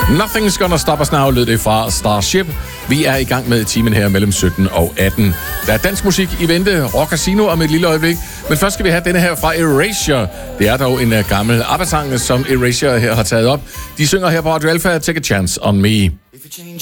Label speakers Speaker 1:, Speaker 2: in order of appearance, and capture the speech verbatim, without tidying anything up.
Speaker 1: Nothing's Gonna Stop Us Now lød det fra Starship. Vi er i gang med timen her mellem sytten og atten. Der er dansk musik i vente, Rock Casino om et lille øjeblik. Men først skal vi have denne her fra Erasure. Det er dog en gammel ABBA-sang, som Erasure her har taget op. De synger her på Radio Alpha, Take a Chance on Me.